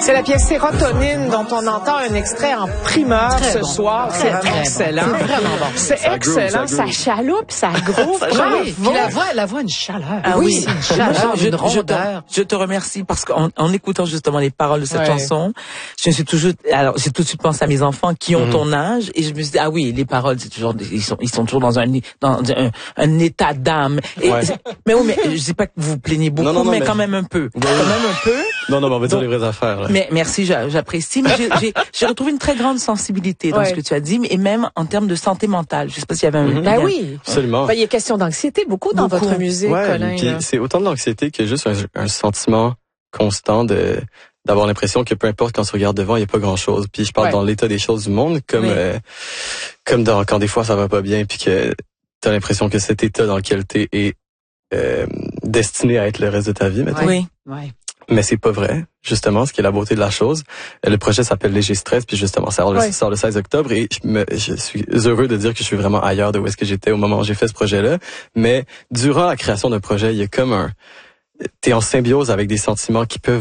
C'est la pièce Sérotonine dont on entend un extrait en primeur Très ce bon. soir. Très, C'est très excellent. bon. C'est vraiment bon. C'est excellent. Ça chaloupe, ça groove. Oui, puis la voix a une chaleur. Ah oui, une chaleur, une rondeur. Je te remercie parce qu'en écoutant justement les paroles de cette chanson, j'ai tout de suite pensé à mes enfants qui ont ton âge et je me suis dit, ah oui, les paroles, c'est toujours, ils sont toujours dans un état d'âme. Mais je dis pas que vous vous plaignez beaucoup, mais quand même un peu. Quand même un peu. Non, on va dire les vraies affaires, là. Mais merci, j'apprécie. Mais j'ai retrouvé une très grande sensibilité dans ce que tu as dit, et même en termes de santé mentale. Je sais pas s'il y avait un... Ben oui. Absolument. Ben, il y a question d'anxiété beaucoup dans votre musique, Colin. Puis c'est autant de l'anxiété que juste un sentiment constant d'avoir l'impression que peu importe quand tu regardes devant, il n'y a pas grand-chose. Puis je parle dans l'état des choses du monde, comme quand des fois ça va pas bien, puis que t'as l'impression que cet état dans lequel t'es est destiné à être le reste de ta vie, maintenant. Oui. Mais c'est pas vrai, justement, ce qui est la beauté de la chose. Le projet s'appelle Léger Stress, puis justement, ça sort le 16 octobre, et je suis heureux de dire que je suis vraiment ailleurs de où est-ce que j'étais au moment où j'ai fait ce projet-là. Mais durant la création d'un projet, il y a comme t'es en symbiose avec des sentiments qui peuvent